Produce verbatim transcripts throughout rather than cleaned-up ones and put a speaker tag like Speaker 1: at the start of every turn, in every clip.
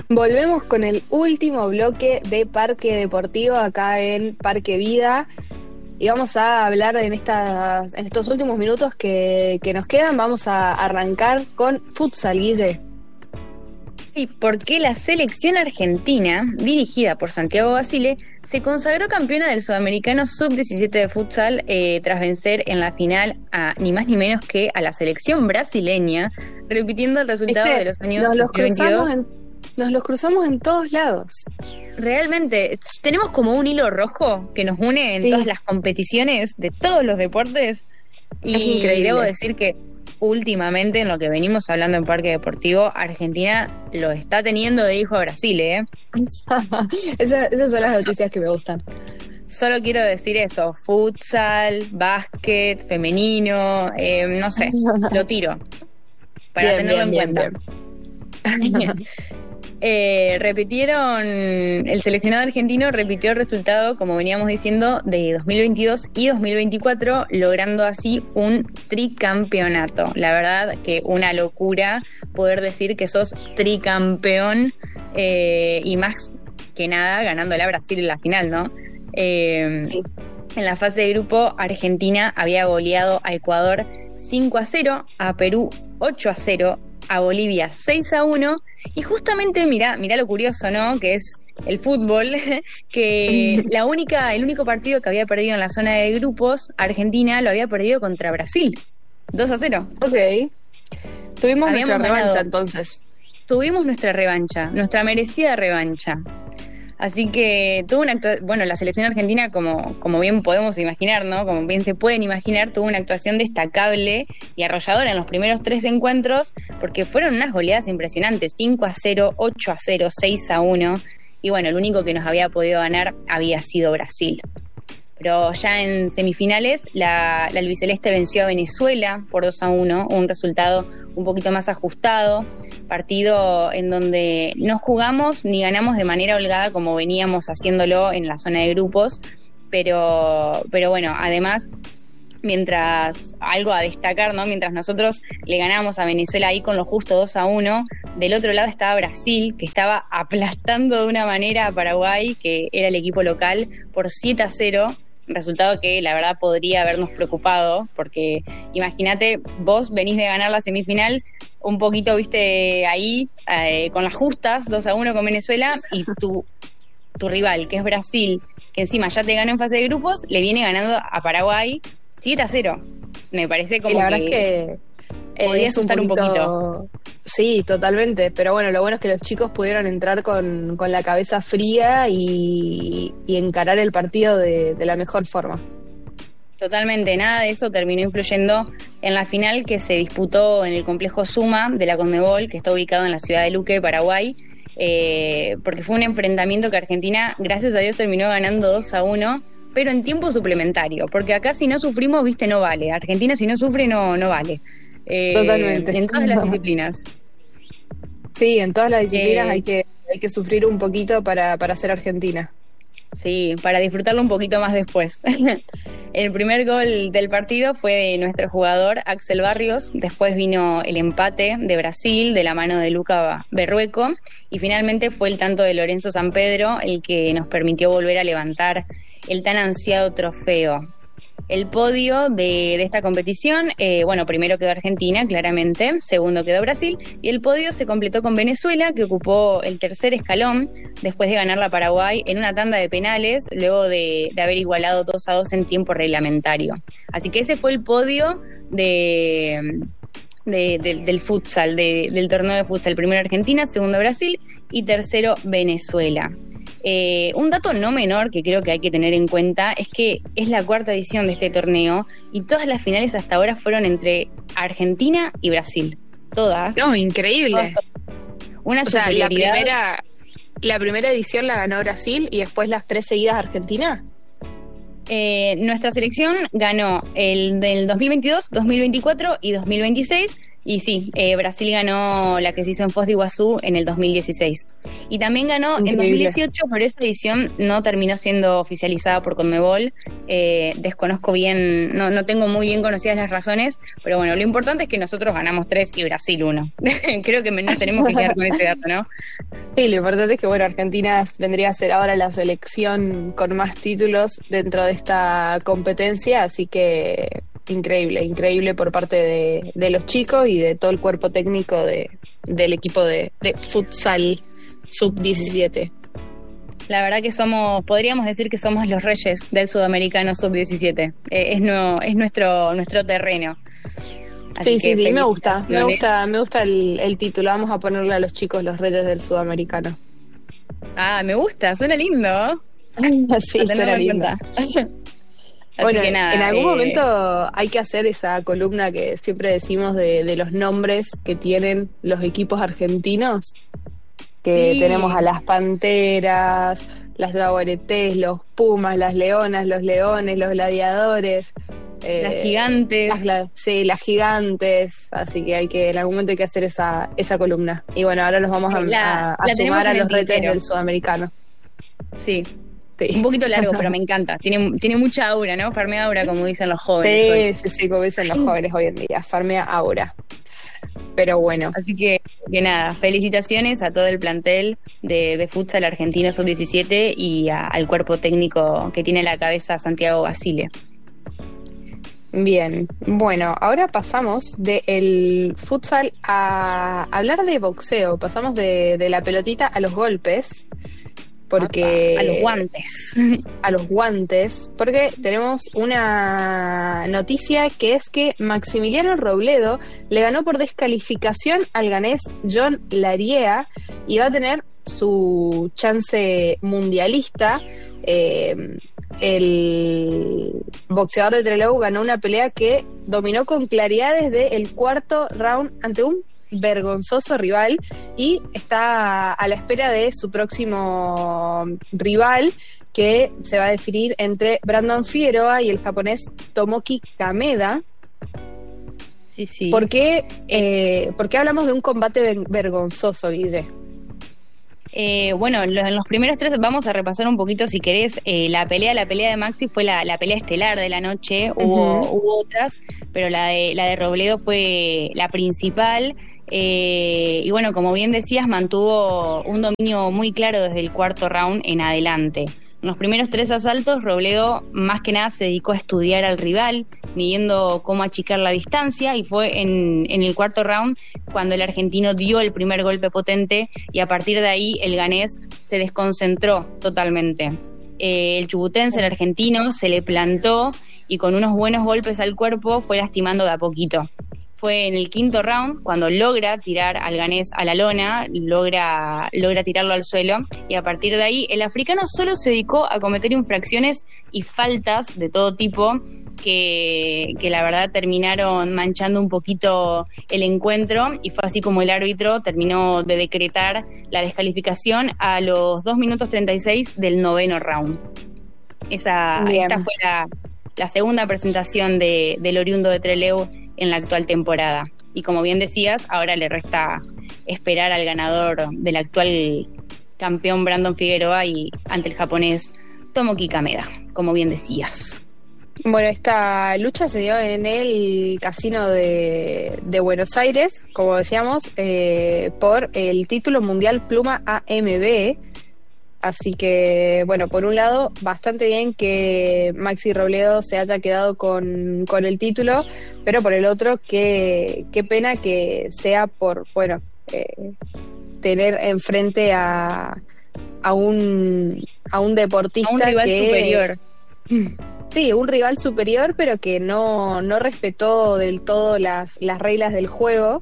Speaker 1: Volvemos con el último bloque de Parque Deportivo acá en Parque Vida y vamos a hablar en, estas, en estos últimos minutos que, que nos quedan. Vamos a arrancar con futsal, Guille.
Speaker 2: Sí, porque la selección argentina, dirigida por Santiago Basile, se consagró campeona del Sudamericano sub diecisiete de futsal eh, tras vencer en la final a ni más ni menos que a la selección brasileña, repitiendo el resultado
Speaker 1: Este,
Speaker 2: de los años
Speaker 1: nos los
Speaker 2: dos mil veintidós.
Speaker 1: cruzamos en, nos los cruzamos en todos lados.
Speaker 2: Realmente, tenemos como un hilo rojo que nos une en
Speaker 1: Sí.
Speaker 2: todas las competiciones de todos los deportes. Y
Speaker 1: Es increíble.
Speaker 2: debo decir que últimamente, en lo que venimos hablando en Parque Deportivo, Argentina lo está teniendo de hijo a Brasil, ¿eh?
Speaker 1: Esas, esas son las noticias que me gustan.
Speaker 2: Solo quiero decir eso: futsal, básquet, femenino, eh, no sé, lo tiro para
Speaker 1: Bien,
Speaker 2: tenerlo
Speaker 1: bien,
Speaker 2: en
Speaker 1: bien,
Speaker 2: cuenta. Eh, repitieron, el seleccionado argentino repitió el resultado, como veníamos diciendo, de dos mil veintidós y dos mil veinticuatro, logrando así un tricampeonato. La verdad que una locura poder decir que sos tricampeón, eh, y más que nada ganándole a Brasil en la final, ¿no? Eh,
Speaker 1: Sí.
Speaker 2: En la fase de grupo, Argentina había goleado a Ecuador cinco a cero, a Perú ocho a cero, a Bolivia seis a uno, y justamente mirá, mirá lo curioso, ¿no? Que es el fútbol, que la única, el único partido que había perdido en la zona de grupos, Argentina lo había perdido contra Brasil, dos a cero.
Speaker 1: Ok. Tuvimos
Speaker 2: Habíamos
Speaker 1: nuestra revancha
Speaker 2: ganado.
Speaker 1: entonces.
Speaker 2: Tuvimos nuestra revancha, nuestra merecida revancha. Así que tuvo una actua- bueno, la selección argentina, como, como bien podemos imaginar, ¿no? Como bien se pueden imaginar, tuvo una actuación destacable y arrolladora en los primeros tres encuentros, porque fueron unas goleadas impresionantes: cinco a cero, ocho a cero, seis a uno, y bueno, el único que nos había podido ganar había sido Brasil. Pero ya en semifinales, la, la albiceleste venció a Venezuela por dos a uno, un resultado un poquito más ajustado, partido en donde no jugamos ni ganamos de manera holgada como veníamos haciéndolo en la zona de grupos, pero, pero bueno, además, mientras algo a destacar, ¿no? Mientras nosotros le ganábamos a Venezuela ahí con lo justo dos a uno, del otro lado estaba Brasil, que estaba aplastando de una manera a Paraguay, que era el equipo local, por siete a cero, resultado que la verdad podría habernos preocupado, porque imagínate, vos venís de ganar la semifinal un poquito, viste, ahí, eh, con las justas, dos a uno con Venezuela, y tu tu rival, que es Brasil, que encima ya te ganó en fase de grupos, le viene ganando a Paraguay siete a cero. Me parece como
Speaker 1: Y la verdad
Speaker 2: que,
Speaker 1: es que eh,
Speaker 2: podría
Speaker 1: es un
Speaker 2: asustar un
Speaker 1: poquito... Sí, totalmente. Pero bueno, lo bueno es que los chicos pudieron entrar con, con la cabeza fría y, y encarar el partido de, de la mejor forma.
Speaker 2: totalmente nada de eso terminó influyendo en la final, que se disputó en el complejo Suma de la Conmebol, que está ubicado en la ciudad de Luque, Paraguay, eh, porque fue un enfrentamiento que Argentina, gracias a Dios, terminó ganando dos a uno, pero en tiempo suplementario, porque acá si no sufrimos, viste, no vale. Argentina si no sufre, no, no vale. Eh,
Speaker 1: Totalmente.
Speaker 2: En todas las disciplinas.
Speaker 1: Sí, en todas las disciplinas
Speaker 2: Eh,
Speaker 1: hay que hay que sufrir un poquito para, para ser Argentina.
Speaker 2: Sí, para disfrutarlo un poquito más después. El primer gol del partido fue de nuestro jugador Axel Barrios, después vino el empate de Brasil de la mano de Luca Berrueco, y finalmente fue el tanto de Lorenzo Sampedro el que nos permitió volver a levantar el tan ansiado trofeo. El podio de, de esta competición, eh, bueno, primero quedó Argentina, claramente, segundo quedó Brasil, y el podio se completó con Venezuela, que ocupó el tercer escalón después de ganar a Paraguay en una tanda de penales, luego de, de haber igualado dos a dos en tiempo reglamentario. Así que ese fue el podio de, de, de, del futsal, de, del torneo de futsal. Primero Argentina, segundo Brasil y tercero Venezuela. Eh, un dato no menor que creo que hay que tener en cuenta es que es la cuarta edición de este torneo y todas las finales hasta ahora fueron entre Argentina y Brasil. Todas.
Speaker 1: No, increíble.
Speaker 2: Todas. Una
Speaker 1: O sea, la
Speaker 2: superioridad.
Speaker 1: primera, la primera edición la ganó Brasil y después las tres seguidas Argentina.
Speaker 2: Eh, nuestra selección ganó el del dos mil veintidós, dos mil veinticuatro y dos mil veintiséis. Y sí, eh, Brasil ganó la que se hizo en Foz de Iguazú en el dos mil dieciséis. Y también ganó
Speaker 1: Increíble.
Speaker 2: en dos mil dieciocho, pero esta edición no terminó siendo oficializada por Conmebol. Eh, desconozco bien, no, no tengo muy bien conocidas las razones, pero bueno, lo importante es que nosotros ganamos tres y Brasil uno. Creo que nos tenemos que quedar con ese dato, ¿no?
Speaker 1: Sí, lo importante es que, bueno, Argentina vendría a ser ahora la selección con más títulos dentro de esta competencia, así que increíble, increíble por parte de, de los chicos y de todo el cuerpo técnico de, del equipo de, de futsal sub diecisiete.
Speaker 2: La verdad que somos, podríamos decir que somos los reyes del sudamericano sub diecisiete. Eh, es, no, es nuestro, nuestro terreno.
Speaker 1: Así sí, sí, sí, me gusta, me gusta, me gusta el, el título. Vamos a ponerle a los chicos los reyes del sudamericano.
Speaker 2: Ah, me gusta, suena lindo.
Speaker 1: Sí, suena lindo. Bueno, que nada, en algún eh... momento hay que hacer esa columna que siempre decimos de, de los nombres que tienen los equipos argentinos, que sí. Tenemos a las Panteras, las Jaguaretés, los Pumas, las Leonas, los Leones, los Gladiadores.
Speaker 2: Eh, las gigantes.
Speaker 1: Las, la, sí, las gigantes. Así que hay que, en algún momento hay que hacer esa, esa columna. Y bueno, ahora los vamos a,
Speaker 2: la,
Speaker 1: a, a
Speaker 2: la
Speaker 1: sumar a los reyes del sudamericano.
Speaker 2: Sí. Sí. Un poquito largo, pero me encanta. Tiene, tiene mucha aura, ¿no? Farmea aura, como dicen los jóvenes.
Speaker 1: Sí,
Speaker 2: hoy.
Speaker 1: sí, sí, como dicen los jóvenes hoy en día. Farmea aura. Pero bueno.
Speaker 2: Así que, que nada, felicitaciones a todo el plantel de, de futsal argentino sub diecisiete y a, al cuerpo técnico que tiene a la cabeza Santiago Basile.
Speaker 1: Bien, bueno, ahora pasamos del futsal a hablar de boxeo. Pasamos de, de la pelotita a los golpes. Porque
Speaker 2: a los guantes.
Speaker 1: A los guantes, porque tenemos una noticia que es que Maximiliano Robledo le ganó por descalificación al ganés John Lariea y va a tener su chance mundialista. Eh, el boxeador de Trelew ganó una pelea que dominó con claridad desde el cuarto round ante un vergonzoso rival y está a la espera de su próximo rival, que se va a definir entre Brandon Figueroa y el japonés Tomoki Kameda.
Speaker 2: Sí, sí.
Speaker 1: ¿Por qué, eh, ¿por qué hablamos de un combate vergonzoso, Guille?
Speaker 2: Eh, bueno, en los primeros tres vamos a repasar un poquito, si querés, eh, la pelea. La pelea de Maxi fue la, la pelea estelar de la noche. Uh-huh. Hubo, hubo otras, pero la de, la de Robledo fue la principal. Eh, y bueno, como bien decías, mantuvo un dominio muy claro desde el cuarto round en adelante. En los primeros tres asaltos, Robledo más que nada se dedicó a estudiar al rival, midiendo cómo achicar la distancia, y fue en, en el cuarto round cuando el argentino dio el primer golpe potente y a partir de ahí el ganés se desconcentró totalmente. Eh, el chubutense, el argentino, se le plantó y con unos buenos golpes al cuerpo fue lastimando de a poquito. Fue en el quinto round cuando logra tirar al ganés a la lona, logra, logra tirarlo al suelo, y a partir de ahí el africano solo se dedicó a cometer infracciones y faltas de todo tipo que, que la verdad terminaron manchando un poquito el encuentro, y fue así como el árbitro terminó de decretar la descalificación a los dos minutos treinta y seis del noveno round. Esa, esta fue la, la segunda presentación de, del oriundo de Trelew en la actual temporada. Y como bien decías, ahora le resta esperar al ganador del actual campeón Brandon Figueroa y ante el japonés Tomoki Kameda, como bien decías.
Speaker 1: Bueno, esta lucha se dio en el casino de, de Buenos Aires, como decíamos, eh, por el título mundial Pluma A M B. Así que, bueno, por un lado, bastante bien que Maxi Robledo se haya quedado con, con el título, pero por el otro, qué, qué pena que sea por, bueno, eh, tener enfrente a, a, un, a un deportista.
Speaker 2: A un rival
Speaker 1: que,
Speaker 2: superior.
Speaker 1: Sí, un rival superior, pero que no, no respetó del todo las, las reglas del juego.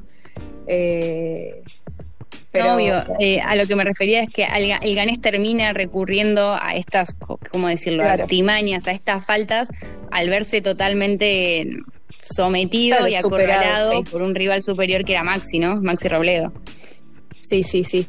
Speaker 1: Eh,
Speaker 2: Pero, obvio, eh, a lo que me refería es que el, el ganés termina recurriendo a estas, ¿cómo decirlo?, claro, artimañas, a estas faltas, al verse totalmente sometido, claro, y acorralado, sí, por un rival superior que era Maxi, ¿no? Maxi Robledo.
Speaker 1: Sí, sí, sí.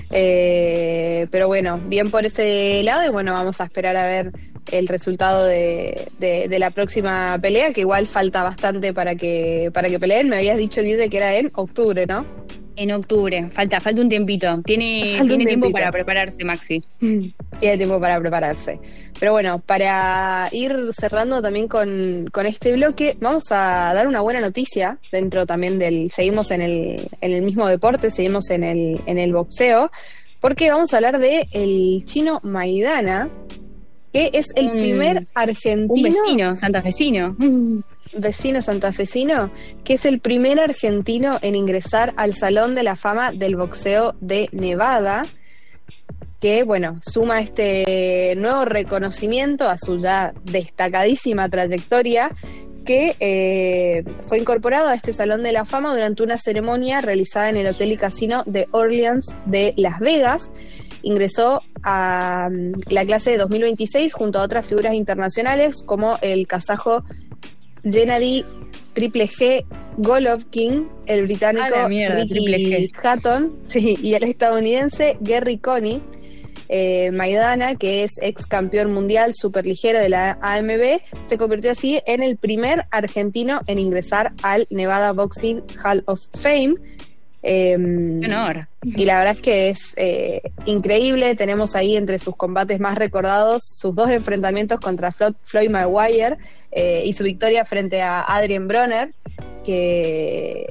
Speaker 1: Eh, pero bueno, bien por ese lado, y bueno, vamos a esperar a ver el resultado de, de, de la próxima pelea, que igual falta bastante para que, para que peleen. Me habías dicho, Guille, que era en octubre, ¿no?
Speaker 2: En octubre, falta falta un tiempito. Tiene,
Speaker 1: falta
Speaker 2: tiene
Speaker 1: un
Speaker 2: tiempo
Speaker 1: tiempito
Speaker 2: para prepararse, Maxi.
Speaker 1: Tiene tiempo para prepararse. Pero bueno, para ir cerrando también con, con este bloque, vamos a dar una buena noticia dentro también del... Seguimos en el, en el mismo deporte, seguimos en el, en el boxeo, porque vamos a hablar de el chino Maidana, que es el
Speaker 2: un,
Speaker 1: primer argentino...
Speaker 2: Un vecino santafesino.
Speaker 1: Vecino santafesino, que es el primer argentino en ingresar al Salón de la Fama del Boxeo de Nevada, que, bueno, suma este nuevo reconocimiento a su ya destacadísima trayectoria, que eh, fue incorporado a este Salón de la Fama durante una ceremonia realizada en el Hotel y Casino de Orleans de Las Vegas. Ingresó a um, la clase de dos mil veintiséis junto a otras figuras internacionales como el kazajo Gennady Triple G Golovkin, el británico
Speaker 2: mierda,
Speaker 1: Ricky Hatton, sí, y el estadounidense Gary Coney. Eh, Maidana, que es ex campeón mundial superligero de la A M B, se convirtió así en el primer argentino en ingresar al Nevada Boxing Hall of Fame. Eh,
Speaker 2: honor.
Speaker 1: Y la verdad es que es eh, increíble. Tenemos ahí entre sus combates más recordados sus dos enfrentamientos contra Flo- Floyd Mayweather eh, y su victoria frente a Adrien Broner, que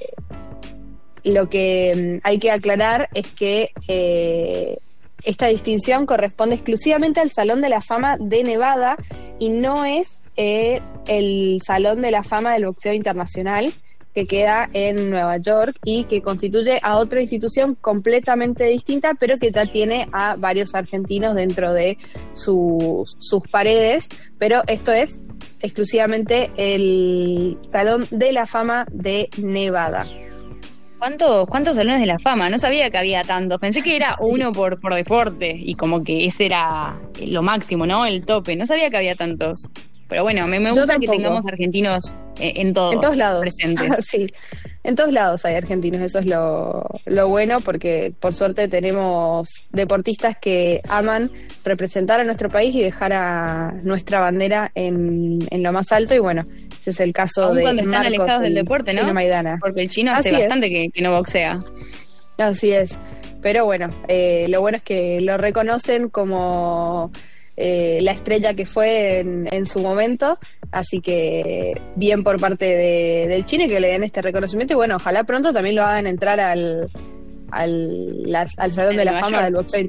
Speaker 1: lo que hay que aclarar es que eh, esta distinción corresponde exclusivamente al Salón de la Fama de Nevada y no es eh, el Salón de la Fama del Boxeo Internacional, que queda en Nueva York y que constituye a otra institución completamente distinta, pero que ya tiene a varios argentinos dentro de sus, sus paredes. Pero esto es exclusivamente el Salón de la Fama de Nevada.
Speaker 2: ¿Cuántos, ¿Cuántos salones de la fama? No sabía que había tantos. Pensé que era uno por, por deporte y como que ese era lo máximo, ¿no? El tope. No sabía que había tantos. Pero bueno, me, me gusta que tengamos argentinos eh, en todos,
Speaker 1: en todos lados
Speaker 2: presentes.
Speaker 1: Sí, en todos lados hay argentinos. Eso es lo, lo bueno, porque por suerte tenemos deportistas que aman representar a nuestro país y dejar a nuestra bandera en, en lo más alto. Y bueno, ese es el caso
Speaker 2: Aún
Speaker 1: de
Speaker 2: cuando están
Speaker 1: Marcos,
Speaker 2: alejados del deporte, ¿no?
Speaker 1: Maidana.
Speaker 2: Porque el chino hace
Speaker 1: Así
Speaker 2: bastante que, que no boxea.
Speaker 1: Así es. Pero bueno, eh, lo bueno es que lo reconocen como eh, la estrella que fue en, en su momento. Así que bien por parte de, del chino, que le den este reconocimiento. Y bueno, ojalá pronto también lo hagan entrar al, al, la, al Salón de la Fama del Boxeo Internacional.